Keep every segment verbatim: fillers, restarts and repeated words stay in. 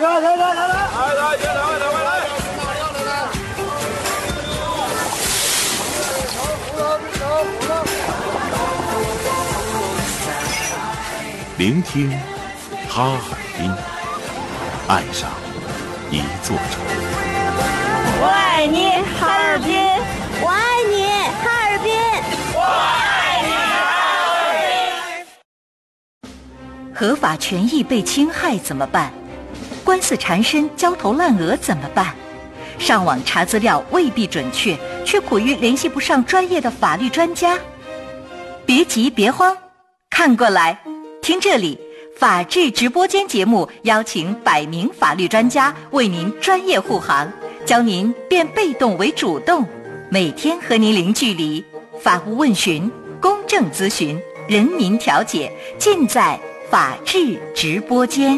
来来来来来，来来来来来来。 聆听哈尔滨，爱上一座城。 我爱你，哈尔滨！ 我爱你，哈尔滨！ 我爱你，哈尔滨！合法权益被侵害怎么办？官司缠身、焦头烂额怎么办？上网查资料未必准确，却苦于联系不上专业的法律专家。别急，别慌，看过来。听这里，法治直播间节目邀请百名法律专家为您专业护航，教您变被动为主动，每天和您零距离，法务问询、公正咨询、人民调解，尽在法治直播间。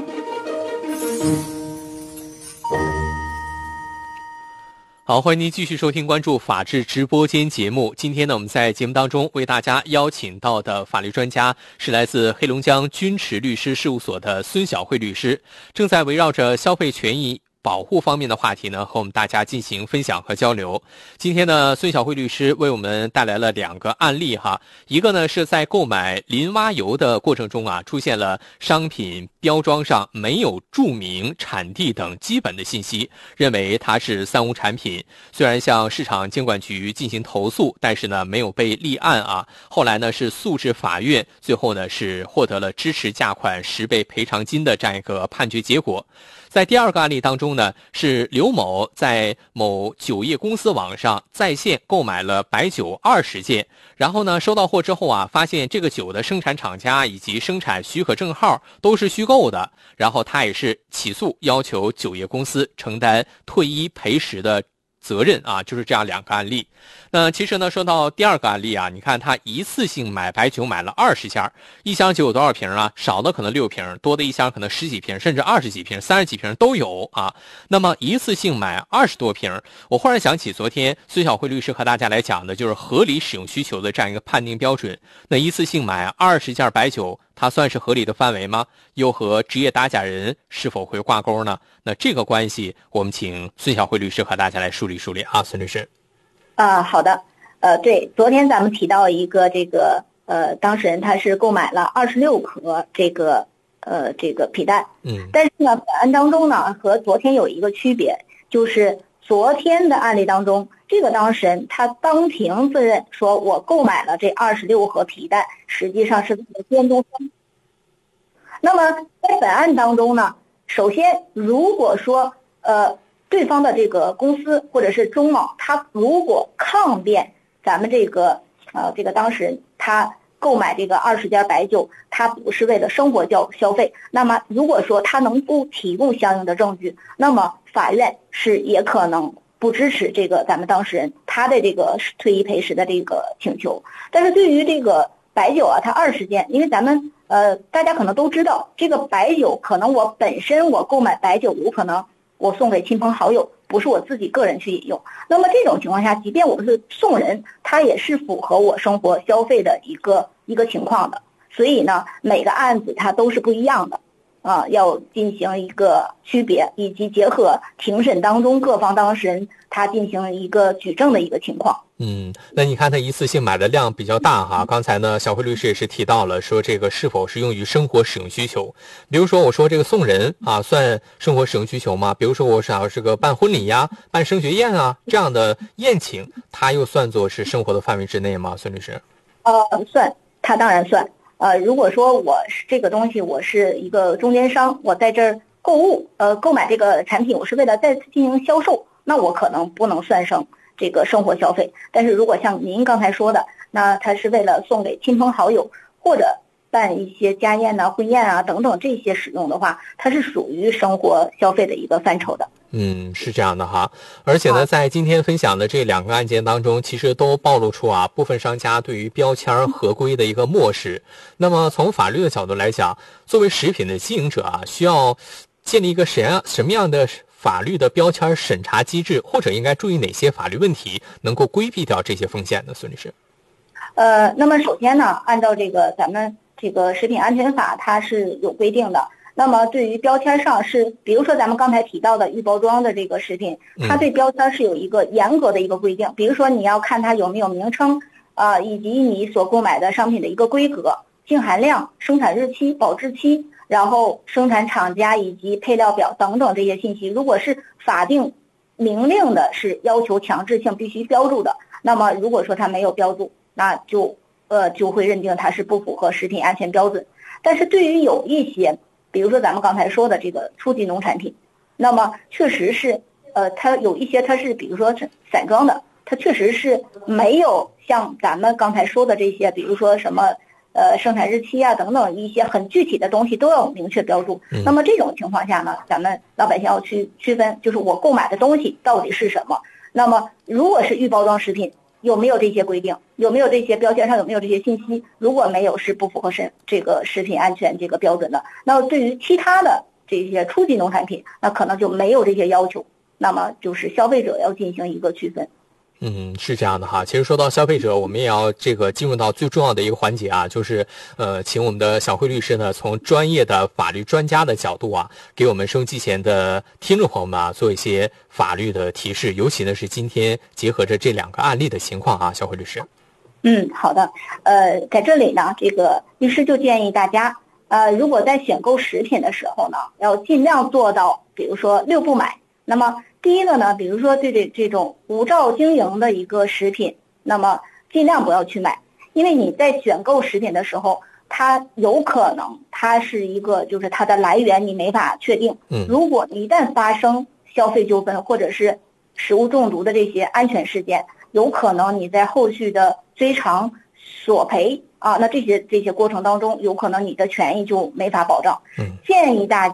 好，欢迎您继续收听关注法治直播间节目。今天呢，我们在节目当中为大家邀请到的法律专家是来自黑龙江君驰律师事务所的孙晓慧律师，正在围绕着消费权益保护方面的话题呢，和我们大家进行分享和交流。今天呢，孙晓慧律师为我们带来了两个案例哈，一个呢是在购买磷蛙油的过程中啊，出现了商品标装上没有注明产地等基本的信息，认为它是三无产品。虽然向市场监管局进行投诉，但是呢没有被立案啊。后来呢是诉至法院，最后呢是获得了支持价款十倍赔偿金的这样一个判决结果。在第二个案例当中呢，是刘某在某酒业公司网上在线购买了白酒二十件，然后呢收到货之后啊，发现这个酒的生产厂家以及生产许可证号都是虚构的，然后他也是起诉要求酒业公司承担退一赔十的责任啊，就是这样两个案例。那其实呢，说到第二个案例啊，你看他一次性买白酒买了二十箱，一箱酒有多少瓶啊？少的可能六瓶，多的一箱可能十几瓶，甚至二十几瓶、三十几瓶都有啊。那么一次性买二十多瓶，我忽然想起昨天孙晓慧律师和大家来讲的就是合理使用需求的这样一个判定标准。那一次性买二十件白酒，它算是合理的范围吗？又和职业打假人是否会挂钩呢？那这个关系，我们请孙晓慧律师和大家来梳理梳理啊，孙律师。 啊，好的，呃，对，昨天咱们提到一个这个呃，当事人他是购买了二十六盒这个呃这个皮带， 嗯， 但是呢，本案当中呢和昨天有一个区别，就是昨天的案例当中，这个当事人他当庭自认说我购买了这二十六盒皮带，实际上是为了监督商。那么在本案当中呢，首先如果说呃。对方的这个公司或者是中贸，他如果抗辩咱们这个呃这个当事人他购买这个二十件白酒，他不是为了生活消消费，那么如果说他能不提供相应的证据，那么法院是也可能不支持这个咱们当事人他的这个退一赔十的这个请求。但是对于这个白酒啊，它二十件，因为咱们呃大家可能都知道，这个白酒可能我本身我购买白酒，有可能我送给亲朋好友，不是我自己个人去饮用。那么这种情况下，即便我是送人，它也是符合我生活消费的一个一个情况的。所以呢，每个案子它都是不一样的，啊，要进行一个区别，以及结合庭审当中各方当事人他进行一个举证的一个情况。 嗯，那你看他一次性买的量比较大哈，刚才呢小慧律师也是提到了说这个是否是用于生活使用需求，比如说我说这个送人啊算生活使用需求吗？比如说我想要这个办婚礼呀、办升学宴啊这样的宴请，它又算作是生活的范围之内吗？孙律师？ 呃，算，它当然算。呃，如果说我是这个东西我是一个中间商，我在这儿购物呃购买这个产品，我是为了再次进行销售，那我可能不能算上这个生活消费。但是如果像您刚才说的，那它是为了送给亲朋好友或者办一些家宴啊、婚宴啊等等这些使用的话，它是属于生活消费的一个范畴的。 嗯，是这样的哈。而且呢，在今天分享的这两个案件当中，其实都暴露出啊部分商家对于标签合规的一个漠视。那么从法律的角度来讲，作为食品的经营者啊，需要建立一个什样什么样的法律的标签审查机制，或者应该注意哪些法律问题，能够规避掉这些风险呢？孙律师？ 呃，那么首先呢，按照这个咱们这个食品安全法，它是有规定的。 那么对于标签上是，比如说咱们刚才提到的预包装的这个食品，它对标签是有一个严格的一个规定，比如说你要看它有没有名称，啊，以及你所购买的商品的一个规格、净含量、生产日期、保质期，然后生产厂家以及配料表等等这些信息，如果是法定明令的是要求强制性必须标注的，那么如果说它没有标注，那就呃就会认定它是不符合食品安全标准。但是对于有一些，比如说咱们刚才说的这个初级农产品，那么确实是呃它有一些它是比如说散装的，它确实是没有像咱们刚才说的这些，比如说什么呃生产日期啊等等一些很具体的东西都要明确标注。那么这种情况下呢，咱们老百姓要去区分，就是我购买的东西到底是什么。那么如果是预包装食品，有没有这些规定？有没有这些标签上有没有这些信息？如果没有，是不符合食这个食品安全这个标准的。那对于其他的这些初级农产品，那可能就没有这些要求。那么就是消费者要进行一个区分。 嗯，是这样的哈。其实说到消费者，我们也要这个进入到最重要的一个环节啊，就是呃，请我们的小慧律师呢，从专业的法律专家的角度啊，给我们收音机前的听众朋友们啊，做一些法律的提示。尤其呢是今天结合着这两个案例的情况啊，小慧律师。 嗯，好的。呃，在这里呢，这个律师就建议大家，呃，如果在选购食品的时候呢，要尽量做到，比如说六不买。那么第一个呢，比如说对这这种无照经营的一个食品，那么尽量不要去买，因为你在选购食品的时候，它有可能它是一个就是它的来源你没法确定。 嗯， 如果一旦发生消费纠纷或者是食物中毒的这些安全事件，有可能你在后续的追偿索赔啊，那这些这些过程当中，有可能你的权益就没法保障。 嗯， 建议大家